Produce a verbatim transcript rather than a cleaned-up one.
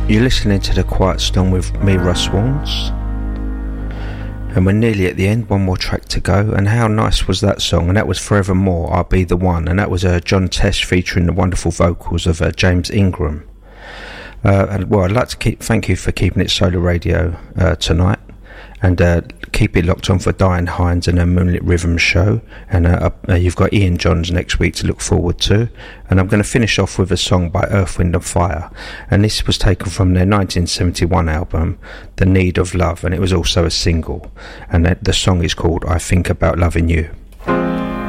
You're listening to The Quiet Storm with me, Russ Warnes. And we're nearly at the end, one more track to go. And how nice was that song? And that was Forevermore, I'll Be the One. And that was uh, John Tesh featuring the wonderful vocals of uh, James Ingram. Uh, and well, I'd like to keep thank you for keeping it Solar Radio uh, tonight. And uh, keep it locked on for Diane Hines and her Moonlit Rhythm show. And uh, uh, you've got Ian Johns next week to look forward to. And I'm going to finish off with a song by Earth, Wind and Fire. And this was taken from their nineteen seventy-one album, The Need of Love. And it was also a single. And the song is called I Think About Loving You.